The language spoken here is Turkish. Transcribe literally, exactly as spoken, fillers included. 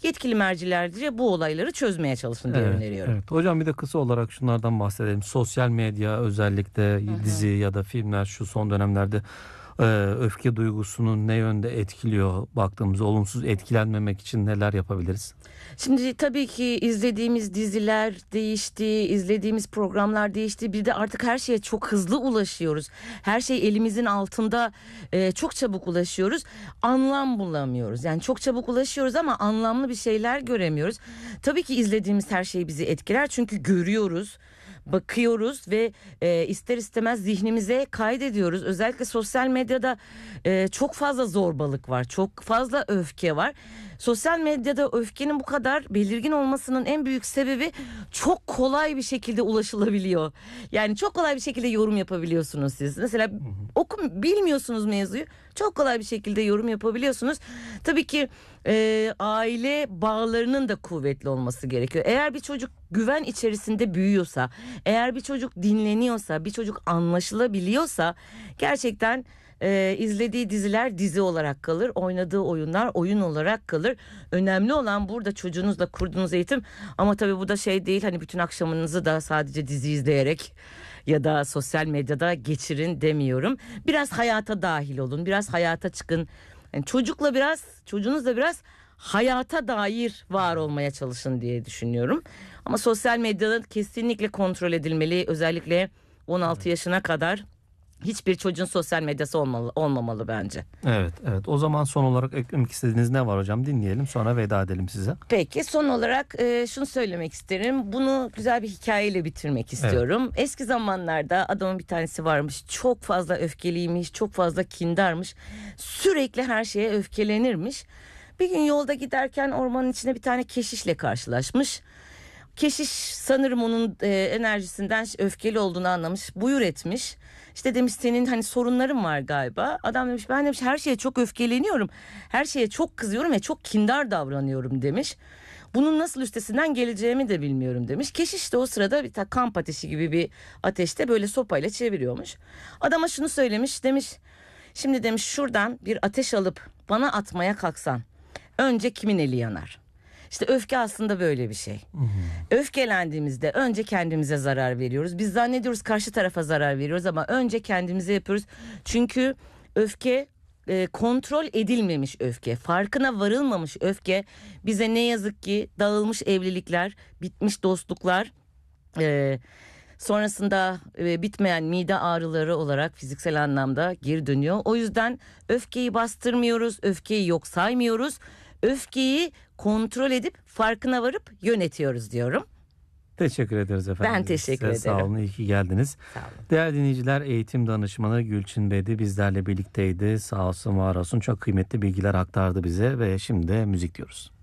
yetkili mercilerce bu olayları çözmeye çalışın diye evet, öneriyorum. Evet. Hocam bir de kısa olarak şunlardan bahsedelim. Sosyal medya, özellikle Hı-hı. dizi ya da filmler şu son dönemlerde öfke duygusunu ne yönde etkiliyor, baktığımızda olumsuz etkilenmemek için neler yapabiliriz? Şimdi tabii ki izlediğimiz diziler değişti, izlediğimiz programlar değişti. Bir de artık her şeye çok hızlı ulaşıyoruz. Her şey elimizin altında, e, çok çabuk ulaşıyoruz. Anlam bulamıyoruz. Yani çok çabuk ulaşıyoruz ama anlamlı bir şeyler göremiyoruz. Tabii ki izlediğimiz her şey bizi etkiler çünkü görüyoruz. Bakıyoruz ve e, ister istemez zihnimize kaydediyoruz. Özellikle sosyal medyada e, çok fazla zorbalık var, çok fazla öfke var. Sosyal medyada öfkenin bu kadar belirgin olmasının en büyük sebebi çok kolay bir şekilde ulaşılabiliyor. Yani çok kolay bir şekilde yorum yapabiliyorsunuz siz. Mesela okum bilmiyorsunuz mevzuyu, çok kolay bir şekilde yorum yapabiliyorsunuz. Tabii ki e, aile bağlarının da kuvvetli olması gerekiyor. Eğer bir çocuk güven içerisinde büyüyorsa, eğer bir çocuk dinleniyorsa, bir çocuk anlaşılabiliyorsa gerçekten e, izlediği diziler dizi olarak kalır, oynadığı oyunlar oyun olarak kalır. Önemli olan burada çocuğunuzla kurduğunuz eğitim, ama tabii bu da şey değil, hani bütün akşamınızı da sadece dizi izleyerek ya da sosyal medyada geçirin demiyorum. Biraz hayata dahil olun, biraz hayata çıkın. Yani çocukla biraz, çocuğunuzla biraz hayata dair var olmaya çalışın diye düşünüyorum. Ama sosyal medyada kesinlikle kontrol edilmeli. Özellikle on altı yaşına kadar hiçbir çocuğun sosyal medyası olmalı, olmamalı bence. Evet, evet. O zaman son olarak eklemek istediğiniz ne var hocam? Dinleyelim, sonra veda edelim size. Peki, son olarak e, şunu söylemek isterim. Bunu güzel bir hikayeyle bitirmek istiyorum. Evet. Eski zamanlarda adamın bir tanesi varmış. Çok fazla öfkeliymiş, çok fazla kindarmış. Sürekli her şeye öfkelenirmiş. Bir gün yolda giderken ormanın içinde bir tane keşişle karşılaşmış. Keşiş sanırım onun e, enerjisinden öfkeli olduğunu anlamış. Buyur etmiş. İşte demiş, senin hani sorunların var galiba. Adam demiş, ben demiş her şeye çok öfkeleniyorum. Her şeye çok kızıyorum ve çok kindar davranıyorum demiş. Bunun nasıl üstesinden geleceğimi de bilmiyorum demiş. Keşiş de o sırada bir kamp ateşi gibi bir ateşte böyle sopayla çeviriyormuş. Adama şunu söylemiş, demiş. Şimdi demiş, şuradan bir ateş alıp bana atmaya kalksan önce kimin eli yanar? İşte öfke aslında böyle bir şey. Hı hı. Öfkelendiğimizde önce kendimize zarar veriyoruz. Biz zannediyoruz karşı tarafa zarar veriyoruz ama önce kendimize yapıyoruz. Çünkü öfke e, kontrol edilmemiş öfke, farkına varılmamış öfke bize ne yazık ki dağılmış evlilikler, bitmiş dostluklar, e, sonrasında e, bitmeyen mide ağrıları olarak fiziksel anlamda geri dönüyor. O yüzden öfkeyi bastırmıyoruz, öfkeyi yok saymıyoruz. Öfkeyi kontrol edip farkına varıp yönetiyoruz diyorum. Teşekkür ederiz efendim. Ben teşekkür Size ederim. Sağ olun, iyi ki geldiniz. Sağ olun. Değerli dinleyiciler, eğitim danışmanı Gülçin Bey de bizlerle birlikteydi. Sağ olsun, var olsun, çok kıymetli bilgiler aktardı bize ve şimdi de müzik diyoruz.